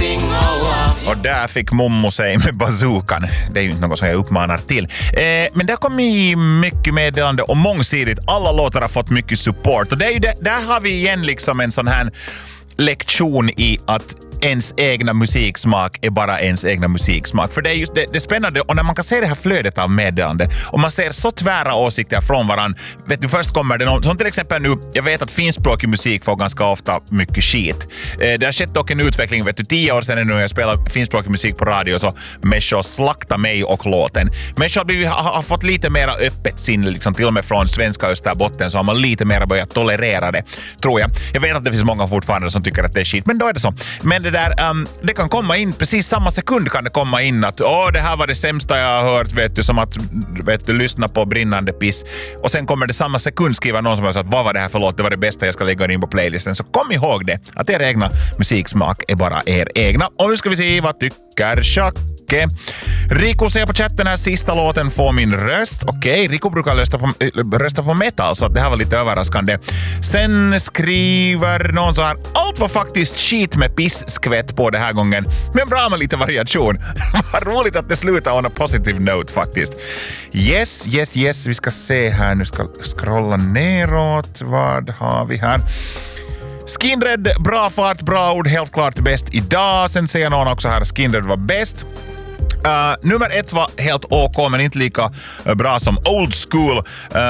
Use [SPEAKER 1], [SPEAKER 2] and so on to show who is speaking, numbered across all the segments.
[SPEAKER 1] Och där fick Mommo sig med bazookan. Det är ju inte något som jag uppmanar till. Men det har kommit mycket meddelande och mångsidigt. Alla låtar har fått mycket support. Och det är ju där har vi igen liksom en sån här lektion i att ens egna musiksmak är bara ens egna musiksmak. För det är just det är spännande, och när man kan se det här flödet av meddelande och man ser så tvära åsikter från varann. Vet du, först kommer det någon, som till exempel nu, jag vet att finskspråkig musik får ganska ofta mycket skit. Det har skett dock en utveckling, vet du, 10 år sedan nu när jag spelar finskspråkig musik på radio så människor slaktar mig och låten. Människor har fått lite mera öppet sinne, liksom till och med från svenska Österbotten så har man lite mera börjat tolerera det, tror jag. Jag vet att det finns många fortfarande som tycker att det är skit, men då är det så. Men det där, det kan komma in, precis samma sekund kan det komma in att det här var det sämsta jag har hört, vet du, som att lyssna på brinnande piss. Och sen kommer det samma sekund skriva någon som har sagt, vad var det här för låt? Det var det bästa, jag ska lägga in på playlisten. Så kom ihåg det, att er egna musiksmak är bara er egna. Och nu ska vi se, vad tycker Jacke? Rico säger på chatten här, sista låten får min röst. Okej, Rico brukar rösta på metal, så det här var lite överraskande. Sen skriver någon så här, allt var faktiskt skit med pisskvätt på det här gången, men bra med lite variation. Vad roligt att det slutar on a positive note faktiskt. Yes, vi ska se här, nu ska scrolla neråt. Vad har vi här? Skinred, bra fart, bra ord, helt klart bäst idag. Sen säger någon också här, Skinred var bäst. Nummer 1 var helt OK, men inte lika bra som Old School.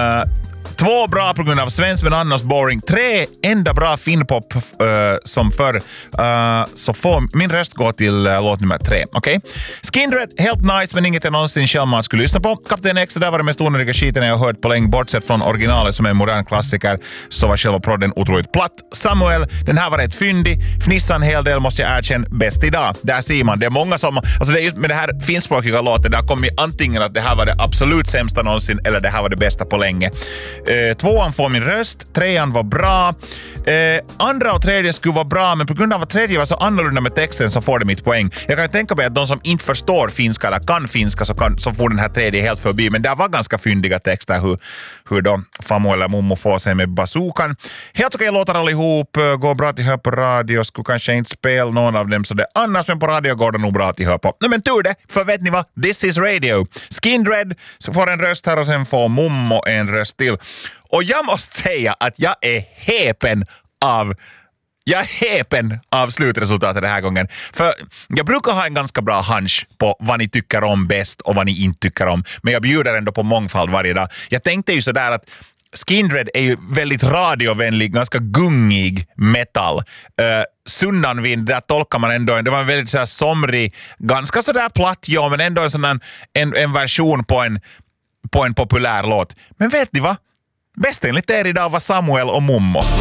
[SPEAKER 1] 2 bra på grund av svensk, men annars boring. 3 enda bra finpop som förr. Så får min röst gå till låt nummer 3. Okej? Skindred, helt nice, men inget jag någonsin själv man skulle lyssna på. Kapten X, där var det mest onödiga skiten jag har hört på länge. Bortsett från originalet som är en modern klassiker, så var själva prodden otroligt platt. Samuel, den här var rätt fyndig. Fnissa en hel del, måste jag erkänna. Bäst idag. Där ser man. Det är många som... Alltså det är just med det här finspråkiga låten, där kommer antingen att det här var det absolut sämsta någonsin, eller det här var det bästa på länge. 2:an får min röst, 3:an var bra. Andra och tredje skulle vara bra, men på grund av att tredje var så annorlunda med texten så får det mitt poäng. Jag kan tänka mig att de som inte förstår finska eller kan finska så får den här tredje helt förbi. Men det var ganska fyndiga texter hur då Famo eller Mommo får sig med bazookan. Helt okej låtar allihop, går bra till hör på radio, skulle kanske inte spela någon av dem så det annars, men på radio går det nog bra till hör på. Nej men tur det, för vet ni vad? This is radio. Skindred så får en röst här och sen får Mommo en röst till. Och jag måste säga att jag är häpen av slutresultatet den här gången. För jag brukar ha en ganska bra hunch på vad ni tycker om bäst och vad ni inte tycker om. Men jag bjuder ändå på mångfald varje dag. Jag tänkte ju sådär att Skindred är ju väldigt radiovänlig, ganska gungig metal. Sunnanvind, där tolkar man ändå, det var en väldigt sådär somrig, ganska sådär platt, ja, men ändå en version på en populär låt. Men vet ni vad? Bäst enligt er idag var Samuel och Mommo.